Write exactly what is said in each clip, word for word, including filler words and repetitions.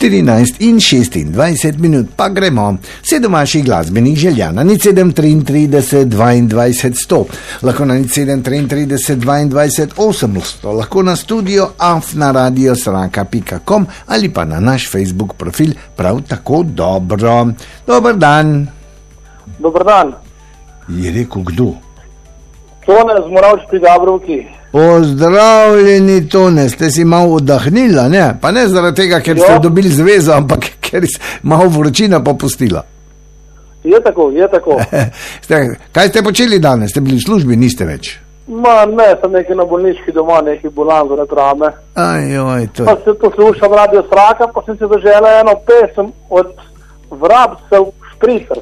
štirinajst in šestindvajset minut, pa gremo. Sedem vaših glasbenih želja na nič sedem triintrideset dvaindvajset sto, lahko na nič sedem triintrideset dvaindvajset osemsto, lahko na studio afna radio sraka pika com ali pa na naš Facebook profil prav tako dobro. Dober dan. Dober dan. Je rekel kdo? Tone z Moravč pri Gabrovki. Pozdravljeni, Tone, ste si malo oddahnila, ne? Pa ne zaradi tega, ker jo. Ste dobili zvezo, ampak ker je malo vročina popustila. Je tako, je tako. ste, kaj ste počeli danes? Ste bili v službi, niste več? Ma ne, sem nekaj na bolniški doma, nekaj bolan zaradi rame. Ajoj, to je. Pa se poslušam radio Sraka, pa sem se zažela eno pesem od Vrabcev Špricer.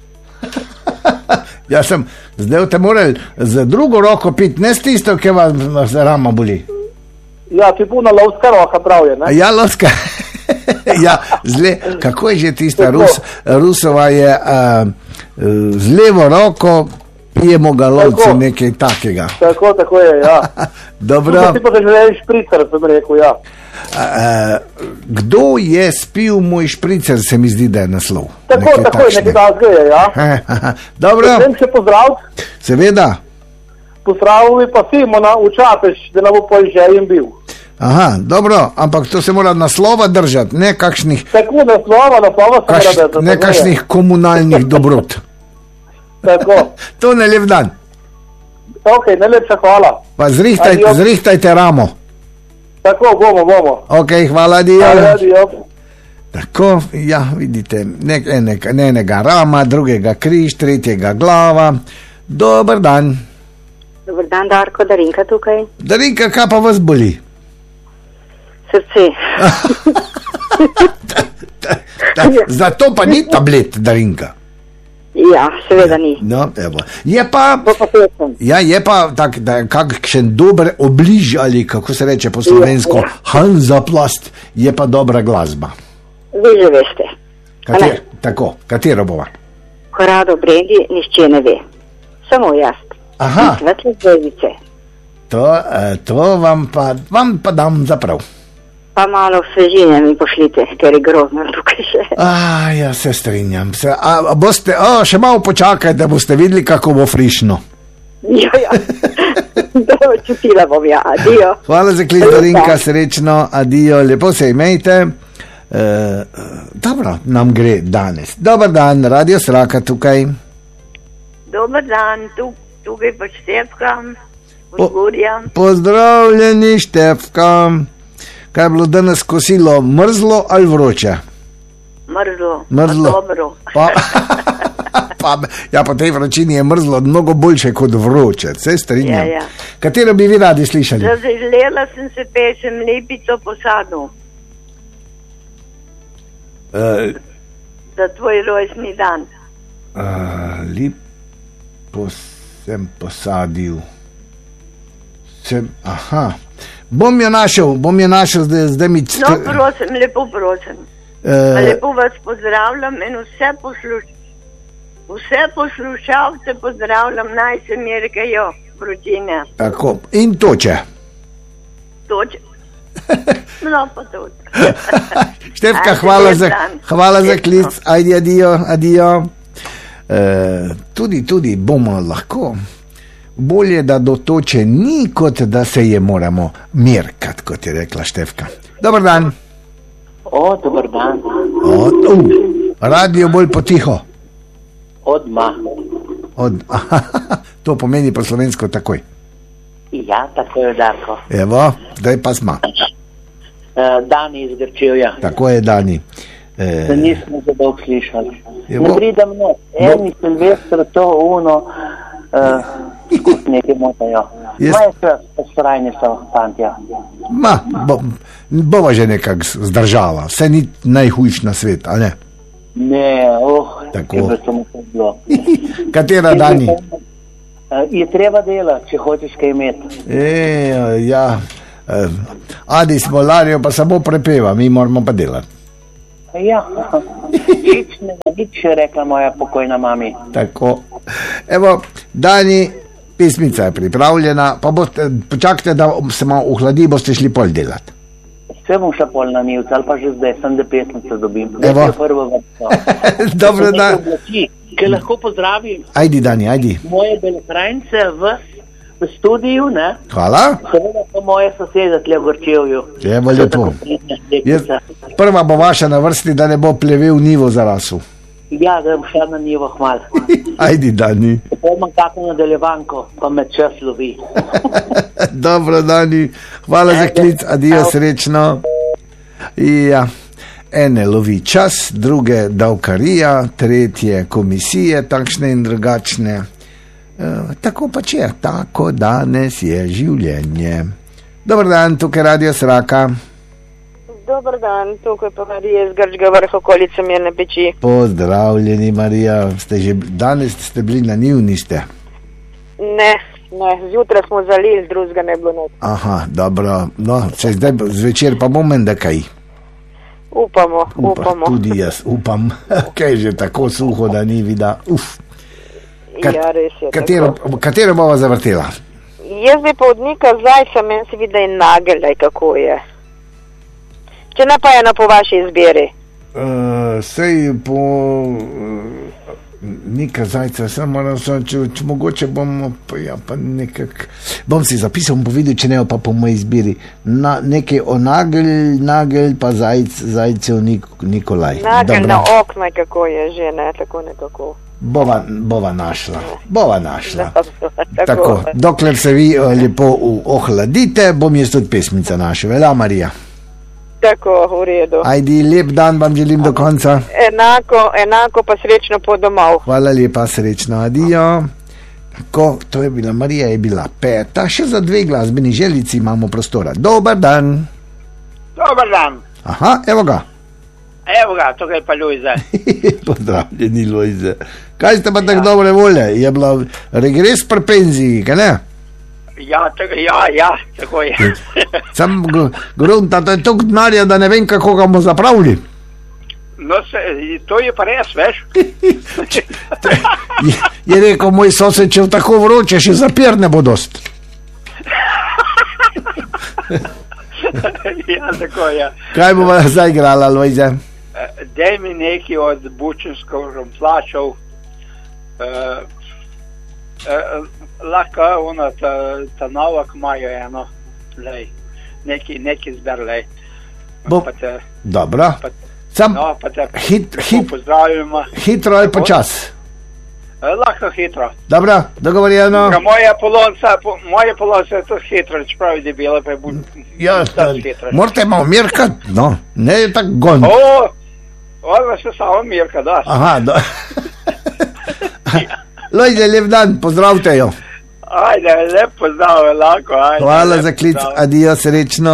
Ja sem, zdaj te morali z drugo roko piti, ne s tisto, ki vas rama boli. Ja, ti puna lovska roka pravje, ne? Ja, lovska. Ja, zle, kako je že tista Rus, Rusova je uh, z levo roko pijemo ga lovci, nekaj takega. Tako, tako je, ja. Dobro. Ti pa da želeli špricer, sem rekel, ja. Uh, kdo je spil moj špricer, se mi zdi, da je naslov. Tako, nekaj tako je, nekaj takega je, ja. Dobro. Potem še pozdrav. Seveda. Pozdravili pa Simona v Čatež, da ne bo pol željen bil. Aha, dobro, ampak to se mora naslova držati, ne kakšnih... Tako, naslova, naslova se kaš, mora držati. Ne kakšnih komunalnih dobrot. Tako. To ne lep dan. Ok, najlepša hvala. Pa zrihtaj, zrihtajte ramo. Tako, bomo, bomo. Ok, hvala, dio. Hvala, dio. Tako, ja, vidite, ne, ne, ne enega rama, drugega križ, tretjega glava. Dober dan. Dober dan, Darko, Darinka tukaj. Darinka, kaj pa vas boli? Srce. ta, ta, ta, zato pa ni tablet, Darinka. Ja, seveda ni. No, evo. Je pa, ja, je pa tak, da kakšen dober obliž ali kako se reče po slovensko, ja, ja. Hansaplast, je pa dobra glasba. Vi že veste. Kater, tako, katero bova? Korado Brendi nišče ne ve. Samo jaz. Aha. Svetle zvezdice. To, to vam pa, vam pa dam zaprav. Pa malo svežine mi pošljite, ker je grozno tukaj še. A, ja, se strinjam. Se, a, boste, o, še malo počakajte, da boste videli, kako bo frišno. Ja, ja. Dobro, čutila bom, ja. Adijo. Hvala za klic, Darinka, srečno, adijo, lepo se imejte. E, dobro, nam gre danes. Dobar dan, Radio Sraka tukaj. Dobar dan, tu, tukaj pa Štefka, Podgorja. Po, pozdravljeni, Štefka. Kaj je bilo danes kosilo, mrzlo ali vroče? Mrzlo, mrzlo. Pa dobro. Pa, pa, ja, po tej vročini je mrzlo mnogo boljše kot vroče, se strinjam. Ja, ja. Katero bi vi radi slišali? Zaželela sem se pesem Lepico po sadu. Uh, Za tvoj rojstni dan. Uh, lepo sem posadil. Sem, aha. Bom jo našel, bom jo našel, zdaj, zdaj mi... No, prosim, lepo prosim. E... Lepo vas pozdravljam in vse posluš... Vse poslušalce pozdravljam, naj se mirkajo vročine. Tako, in toče. Toče. No, pa toče. Štefka, hvala za, hvala za klic, ajde, adijo, adijo. E, tudi, tudi bomo lahko... Bolje, da do toče ni, kot da se je moramo mirkat, kot je rekla Štefka. Dobar dan. O, dobar dan. O, uh, radio bolj potiho. Odma. Od, to pomeni po slovensko takoj. Ja, tako je, Darko. Evo, zdaj pa sma. Uh, Dani iz Grčevja. Tako je, Dani. E... Da nismo za dolg slišali. Evo. Ne pridem, ne. Eni Silvestr, to, uno... Uh, nekaj motajo. Jest... Ma je sve postorajni so, fantja. Ma, bo, bova že nekak zdržala. Vse ni najhujš na svet, a ne? Ne, oh, tako. Bilo. Katera, Dani? Uh, je treba delati, če hočeš kaj imeti. E, ja. Uh, Adi Smolarjo pa samo prepeva, mi moramo pa delati. Ja, nič ne, nič je rekla moja pokojna mami. Tako. Evo, Dani, pismica je pripravljena, pa boste, počakajte, da se malo uhladi, boste šli pol delati. Vse bom šla pol na njivce, ali pa že zdaj, sem da pesnico dobim. Evo. Dobro, da. Ker lahko pozdravim. Ajdi, Dani, ajdi. Moje Belokranjce v, v studiju, ne? Hvala. Seveda pa moje sosede tle v Gorčevju. Evo, lepo. Jaz, prva bo vaša na vrsti, da ne bo plevel nivo za rasu. Ja, da bom šla na nivo, hvala. Ajdi, Dani. Pomam kako nadaljevanko, pa me čas lovi. Dobro, Dani. Hvala za klic, adijo, srečno. Ja, ene lovi čas, druge davkarija, tretje komisije, takšne in drugačne. E, tako pač je, tako danes je življenje. Dobar dan, tukaj Radio Sraka. Dobar dan, tukaj pa Marija iz Grčkega vrha, okolica Mirne Peči. Pozdravljeni, Marija. Ste že, danes ste bili na njiv, niste? Ne, ne, zjutraj smo zalili, drugega ne bilo noč. Aha, dobro. No, če zdaj zvečer pa bom menda kaj. Upamo, Upa, upamo. Tudi jaz upam. Kaj je že tako suho, da ni vida. Uf. Kat, ja, res je. Katero, katero bova zavrtela? Jaz bi pa od Nika Zajca, meni se vidi, da je nageljaj, kako je. Če ne pa eno po vaši izbiri. Uh, sej po uh, Nika Zajca, samo moram se, če, če mogoče bom, pa, ja, pa nekak, bom si zapisal, bom povedal, če ne pa po moji izbiri. Na, nekaj o nagelj, nagelj pa zajc, zajcev Nik, Nikolaj. Nagelj na okna, kako je že, ne, tako nekako. Bova, bova našla, bova našla. Tako. Tako, dokler se vi uh, lepo ohladite, bom jaz tudi pesmica naša. Vela, Marija. Tako, v redu. Ajdi, lep dan vam želim do konca. Enako, enako pa srečno po domov. Hvala lepa, srečno, adijo. Tako, to je bila Marija, je bila peta, še za dve glasbeni želici imamo prostora. Dobar dan. Dobar dan. Aha, evo ga. Evo ga, tukaj pa Lojze. Pozdravljeni, Lojze. Kaj ste pa tako dobre volje? Je bila regres pri penziji, kaj ne? Ja, tako, ja, ja, tako je. Sam grunta, to je toliko denarja, da ne vem, kako ga bomo zapravili. No, se, to je pa res, veš. je, je rekel moj sosed, če v tako vroče, še zapir ne bo dost. Ja, tako je. Kaj bomo zdaj igrala, Lojze? Daj mi neki od bučinskih romplačev. Uh, uh, lahko ona ta, ta navak imajo eno, lej, neki, neki zber, lej. Bo, te, dobro. Pa, Sam no, pa te hit, hit, pozdravljamo. Hitro ali počas? Uh, lahko hitro. Dobro, dogovorjeno. Moje polonce, po, moje polonce je to hitro, čeprav je debelo, pa je bu, ja, hitro. Morate malo mirkat, no, ne je tak gon. O, ovo se samo mirka, da. Aha, do. Lojze, lep dan, pozdravite jo. Ajde, lep pozdrav, lako, ajde. Hvala za klic, adijo, srečno.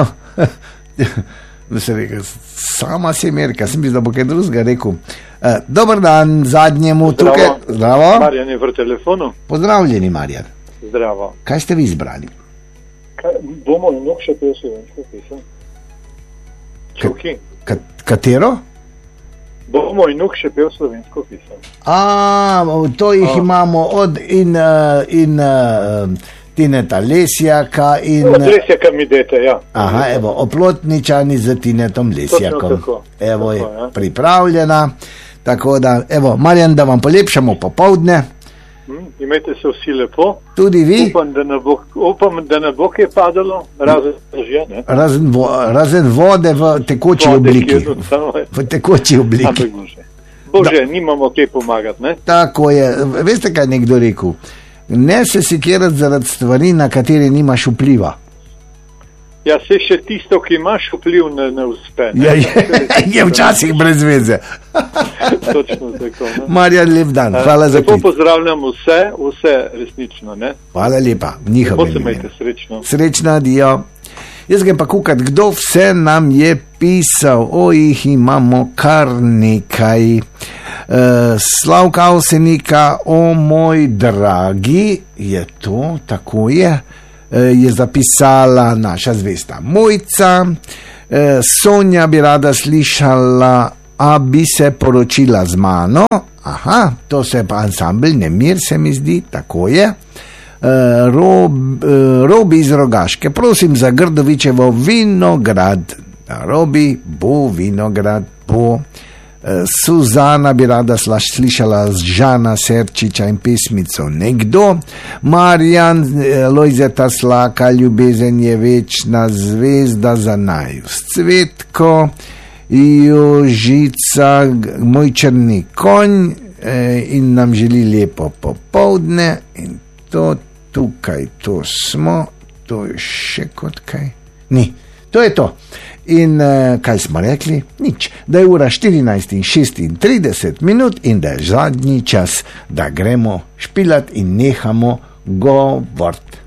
Se rekel, sama si Mirka, sem mislil, da bo kaj drugega rekel. Uh, dobar dan, zadnjemu Zdravo. tukaj. Zdravo. Marjan je v telefonu. Pozdravljeni, Marjan. Zdravo. Kaj ste vi izbrali? Kaj, bomo nog še pel slovensko pisem? Čuki. Ka, katero? Bomo in nog še pel slovensko pisem. A, to jih A. imamo od in, uh, in uh, Tineta Lesjaka in... Od Lesjaka mi dete, ja. Aha, evo, Oplotničani z Tinetom Lesjakom. Tako, evo je tako, ja. Pripravljena. Tako da, evo, Marjan, da vam polepšamo popovdne. Hmm, imejte se vsi lepo. Tudi vi. Upam, da ne bo, upam, da ne bo kaj padalo, razen že, ne? Razen, vo, razen vode v tekoči vode, obliki. V tekoči obliki. Bože, nimamo kaj pomagati, ne? Tako je. Veste, kaj je nekdo rekel? Ne se sikirati zaradi stvari, na katere nimaš vpliva. Ja, se še tisto, ki imaš vpliv, ne, ne uspe. Ne? Ja, je, je včasih brez veze. Točno tako. Ne? Marjan, lep dan. Hvala za klic. Lepo pozdravljam vse, vse resnično. Ne? Hvala lepa. Njihovim imenom. Imejte srečno. Srečno, adijo. Jaz grem pa kukat, kdo vse nam je pisal. O, jih imamo kar nekaj. Uh, Slavka Avsenika, o moj dragi, je to, tako je. Je zapisala naša zvesta Mojca. Sonja bi rada slišala, a bi se poročila z mano. Aha, to se pa ansambl Nemir, se mi zdi, tako je. Rob, Robi iz Rogaške, prosim za Grdovičevo Vinograd. na robi, bo vinograd, bo. Suzana bi rada slišala z Žana Serčiča in pesmico Nekdo. Marjan, Lojzeta Slaka, ljubezen je večna, zvezda za naju. Cvetko, Jožica, moj črni konj in nam želi lepo popoldne. In to tukaj, to smo, to je še kot kaj. Ni. To je to. In uh, kaj smo rekli? Nič. Da je ura štirinajst in šestintrideset minut in da je zadnji čas, da gremo špilat in nehamo govoriti.